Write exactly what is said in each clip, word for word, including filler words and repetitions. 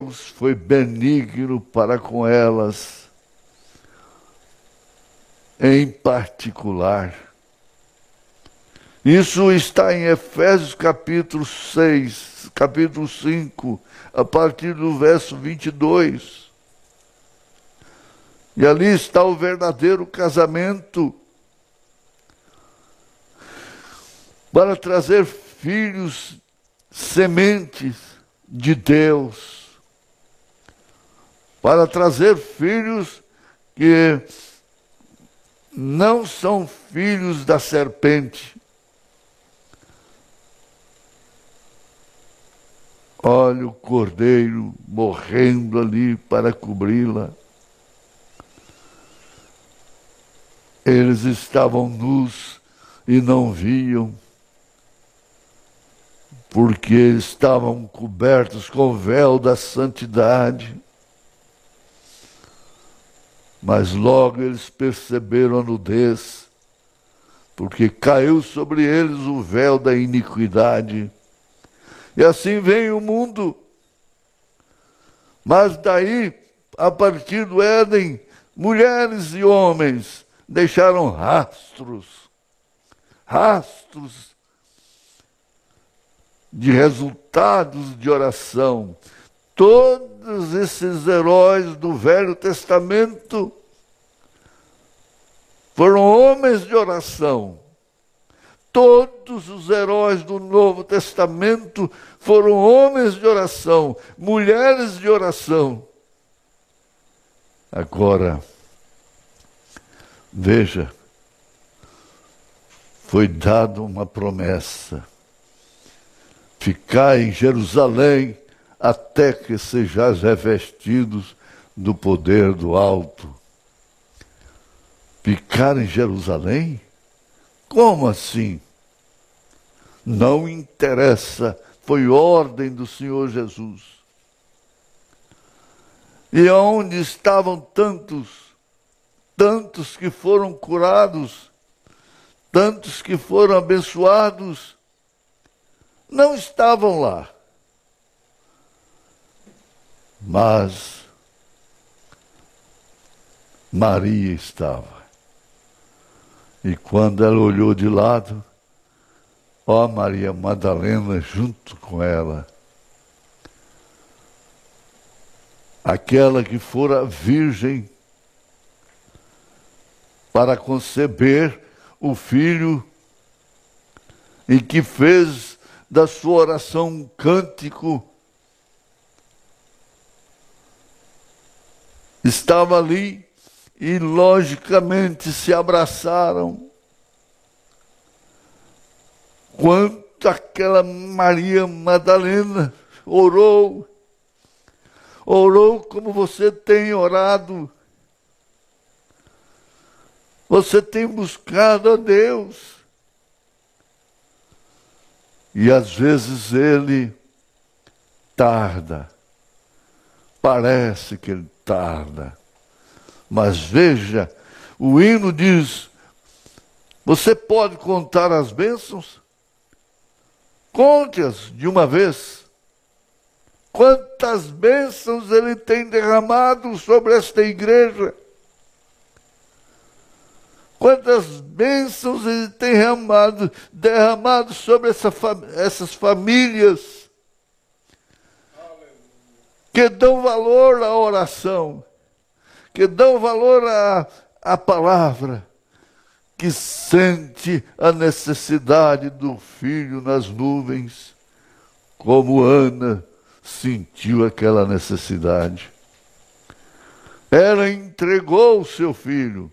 foi benigno para com elas, em particular. Isso está em Efésios capítulo seis, capítulo cinco, a partir do verso vinte e dois. E ali está o verdadeiro casamento, para trazer filhos sementes de Deus, para trazer filhos que não são filhos da serpente. Olha o cordeiro morrendo ali para cobri-la. Eles estavam nus e não viam, porque estavam cobertos com o véu da santidade. Mas logo eles perceberam a nudez, porque caiu sobre eles o véu da iniquidade. E assim vem o mundo. Mas daí, a partir do Éden, mulheres e homens deixaram rastros, rastros de resultados de oração. Todos esses heróis do Velho Testamento foram homens de oração. Todos os heróis do Novo Testamento foram homens de oração, mulheres de oração. Agora, veja, foi dada uma promessa: ficar em Jerusalém até que sejais revestidos do poder do alto. Ficar em Jerusalém? Como assim? Não interessa, foi ordem do Senhor Jesus. E onde estavam tantos, tantos que foram curados, tantos que foram abençoados, não estavam lá. Mas Maria estava. E quando ela olhou de lado, ó Maria Madalena junto com ela, aquela que fora virgem para conceber o filho e que fez da sua oração um cântico, estava ali e logicamente se abraçaram. Quanto aquela Maria Madalena orou, orou como você tem orado. Você tem buscado a Deus. E às vezes ele tarda. Parece que ele tarda. Mas veja, o hino diz: você pode contar as bênçãos? Conte-as de uma vez. Quantas bênçãos ele tem derramado sobre esta igreja. Quantas bênçãos ele tem derramado, derramado sobre essa, essas famílias que dão valor à oração, que dão valor à, à palavra, que sente a necessidade do filho nas nuvens, como Ana sentiu aquela necessidade. Ela entregou o seu filho.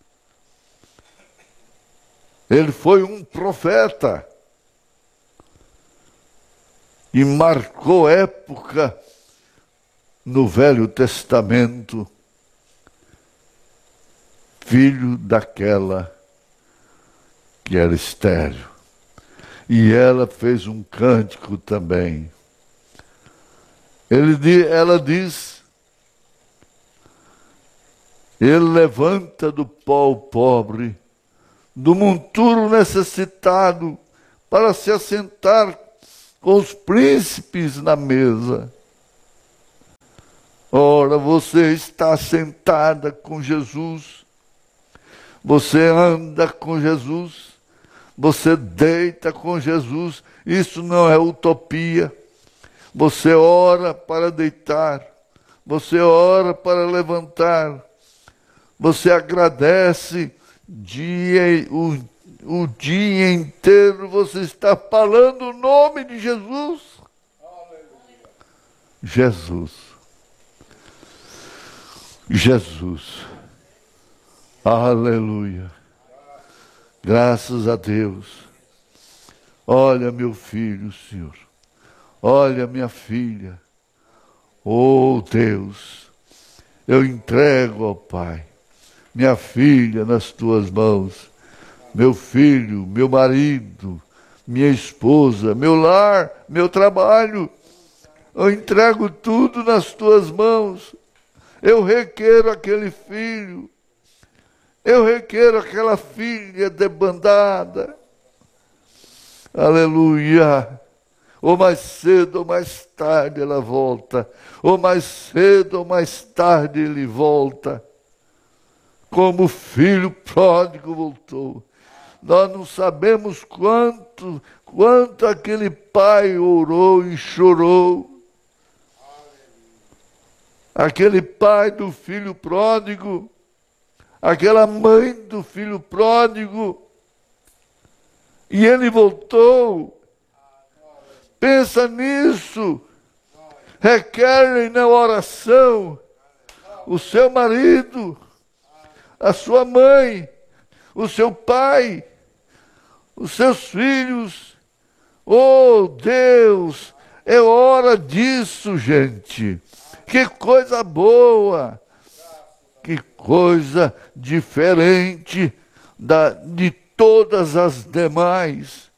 Ele foi um profeta e marcou época no Velho Testamento, filho daquela que era estéril. E ela fez um cântico também. Ele, ela diz: ele levanta do pó o pobre, do monturo necessitado, para se assentar com os príncipes na mesa. agora você está sentada com Jesus, você anda com Jesus, você deita com Jesus. Isso não é utopia. Você ora para deitar, você ora para levantar, você agradece dia, o, o dia inteiro, você está falando o nome de Jesus. Aleluia. Jesus. Jesus. Aleluia. Graças a Deus. Olha, meu filho, Senhor. Olha, minha filha. Oh, Deus, eu entrego, ó Pai, minha filha nas tuas mãos, meu filho, meu marido, minha esposa, meu lar, meu trabalho. Eu entrego tudo nas tuas mãos. Eu requero aquele filho, eu requero aquela filha debandada. Aleluia. Ou mais cedo ou mais tarde ela volta. Ou mais cedo ou mais tarde ele volta. Como o filho pródigo voltou. Nós não sabemos quanto, quanto aquele pai orou e chorou. Aquele pai do filho pródigo. Aquela mãe do filho pródigo. E ele voltou. Pensa nisso. Requerem na oração o seu marido, a sua mãe, o seu pai, os seus filhos. Oh, Deus, é hora disso, gente. Que coisa boa, que coisa diferente da, de todas as demais.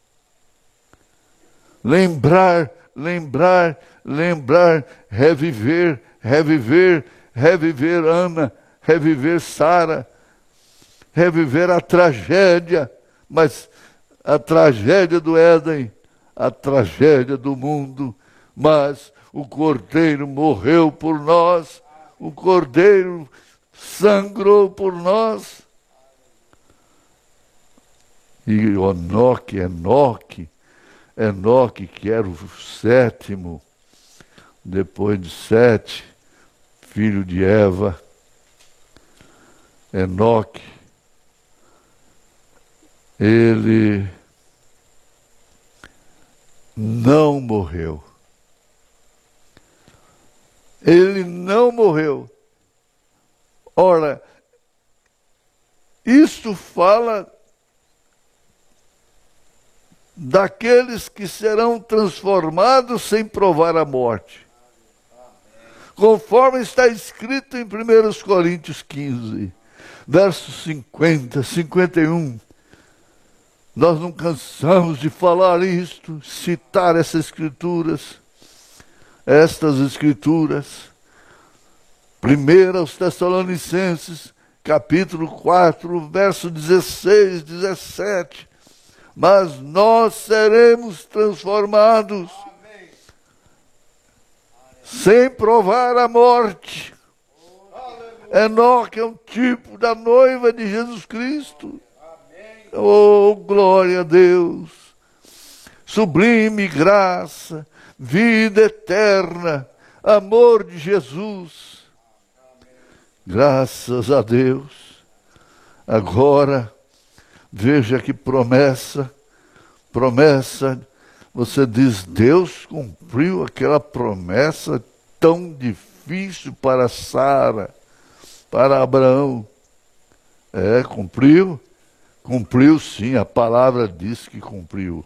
Lembrar, lembrar, lembrar, reviver, reviver, reviver Ana, reviver Sara, reviver a tragédia, mas a tragédia do Éden, a tragédia do mundo, mas o Cordeiro morreu por nós, o Cordeiro sangrou por nós. E Enoque, Enoque, Enoque, que era o sétimo, depois de Sete, filho de Eva, Enoque, ele não morreu. Ele não morreu. Ora, isso fala daqueles que serão transformados sem provar a morte. Conforme está escrito em primeira Coríntios quinze, versos cinquenta, cinquenta e um. Nós não cansamos de falar isto, citar essas escrituras, estas escrituras. Primeira aos Tessalonicenses, capítulo quatro, verso dezesseis, dezessete. Mas nós seremos transformados. Amém. Sem provar a morte. Aleluia. Enoque é um tipo da noiva de Jesus Cristo. Amém. Oh, glória a Deus. Sublime graça, vida eterna, amor de Jesus. Amém. Graças a Deus. Agora, veja que promessa, promessa, você diz, Deus cumpriu aquela promessa tão difícil para Sara, para Abraão. É, cumpriu? Cumpriu sim, a palavra diz que cumpriu.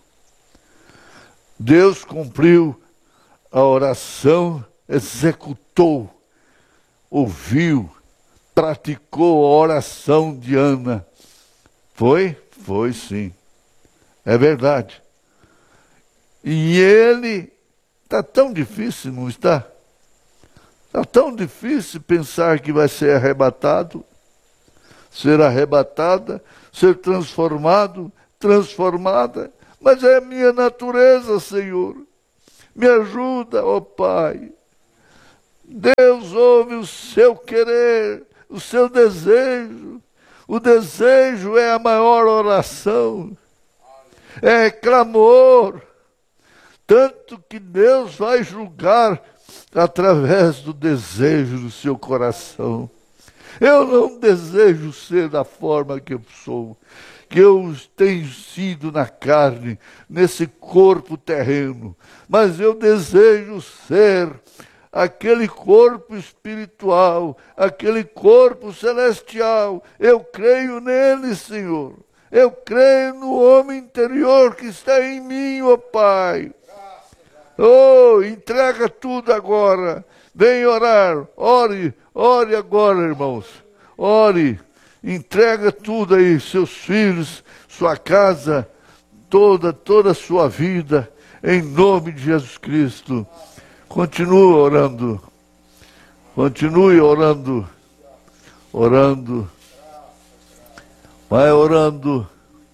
Deus cumpriu a oração, executou, ouviu, praticou a oração de Ana. Foi? Foi sim. É verdade. E ele, está tão difícil, não está? Está tão difícil pensar que vai ser arrebatado, ser arrebatada, ser transformado, transformada. Mas é a minha natureza, Senhor. Me ajuda, ó Pai. Deus Deus ouve o seu querer, o seu desejo. O desejo é a maior oração, é clamor. Tanto que Deus vai julgar através do desejo do seu coração. Eu não desejo ser da forma que eu sou, que eu tenho sido na carne, nesse corpo terreno, mas eu desejo ser aquele corpo espiritual, aquele corpo celestial. Eu creio nele, Senhor. Eu creio no homem interior que está em mim, ó Pai. Oh, entrega tudo agora. Vem orar. Ore, ore agora, irmãos. Ore. Entrega tudo aí, seus filhos, sua casa, toda, toda a sua vida, em nome de Jesus Cristo. Continue orando. Continue orando. Orando. Vai orando.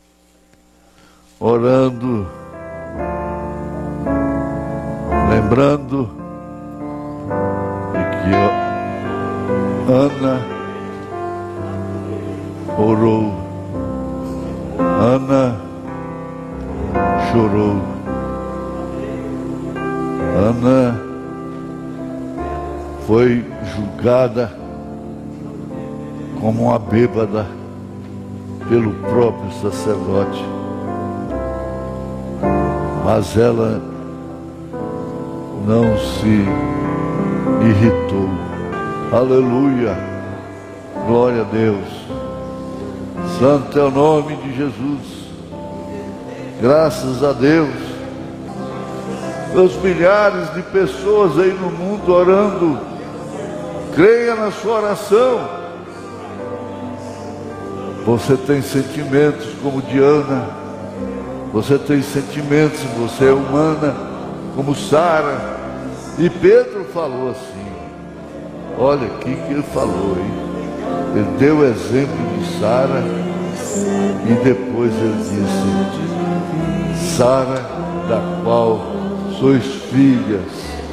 Orando. Lembrando de que Ana orou. Ana chorou. Ana foi julgada como uma bêbada pelo próprio sacerdote. Mas ela não se irritou. Aleluia. Glória a Deus. Santo é o nome de Jesus. Graças a Deus. Os milhares de pessoas aí no mundo orando. Creia na sua oração. Você tem sentimentos como Diana. Você tem sentimentos, você é humana, como Sara. E Pedro falou assim. Olha aqui que ele falou, hein? Ele deu o exemplo de Sara. E depois ele disse: Sara, da qual sois filhas.